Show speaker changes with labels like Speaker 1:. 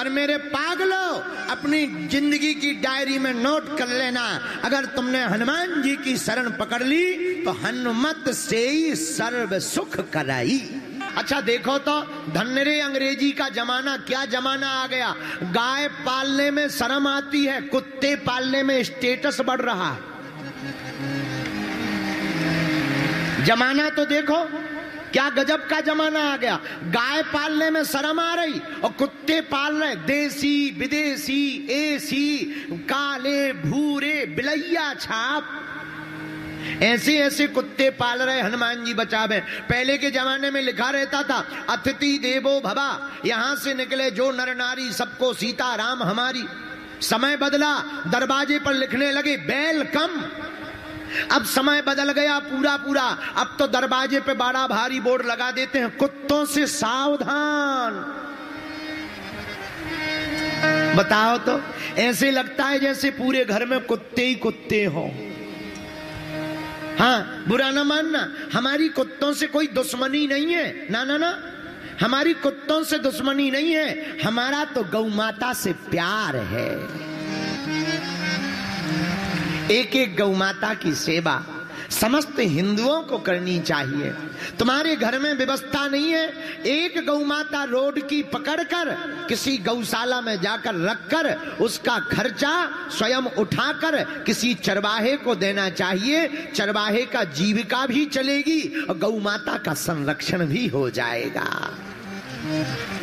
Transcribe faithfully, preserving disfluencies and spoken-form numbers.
Speaker 1: और मेरे पागलों, अपनी जिंदगी की डायरी में नोट कर लेना, अगर तुमने हनुमान जी की शरण पकड़ ली तो हनुमत से ही सर्व सुख कराई। अच्छा देखो तो, धन्य रे अंग्रेजी का जमाना, क्या जमाना आ गया। गाय पालने में शर्म आती है, कुत्ते पालने में स्टेटस बढ़ रहा है। जमाना तो देखो क्या गजब का जमाना आ गया। गाय पालने में शर्म आ रही और कुत्ते पाल रहे, देसी विदेशी, एसी, काले भूरे, बिलैया छाप, ऐसे ऐसे कुत्ते पाल रहे। हनुमान जी बचावे। पहले के जमाने में लिखा रहता था अतिथि देवो भवा, यहां से निकले जो नर नारी सबको सीता राम हमारी। समय बदला, दरवाजे पर लिखने लगे वेलकम। अब समय बदल गया पूरा पूरा, अब तो दरवाजे पे बड़ा भारी बोर्ड लगा देते हैं कुत्तों से सावधान। बताओ तो, ऐसे लगता है जैसे पूरे घर में कुत्ते ही कुत्ते हों। हाँ, बुरा ना मानना, हमारी कुत्तों से कोई दुश्मनी नहीं है, ना ना ना, हमारी कुत्तों से दुश्मनी नहीं है, हमारा तो गौ माता से प्यार है। एक एक गौ माता की सेवा समस्त हिंदुओं को करनी चाहिए। तुम्हारे घर में व्यवस्था नहीं है, एक गौ माता रोड की पकड़कर किसी गौशाला में जाकर रखकर उसका खर्चा स्वयं उठाकर किसी चरवाहे को देना चाहिए। चरवाहे का जीविका भी चलेगी और गौ माता का संरक्षण भी हो जाएगा।